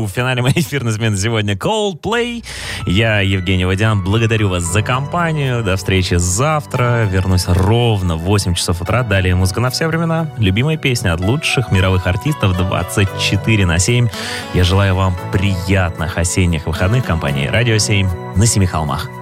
В финале моей эфирной смены сегодня Coldplay. Я, Евгений Водян, благодарю вас за компанию. До встречи завтра. Вернусь ровно в 8 часов утра. Далее музыка на все времена. Любимая песня от лучших мировых артистов 24/7. Я желаю вам приятных осенних выходных в компании Радио 7 на Семи холмах.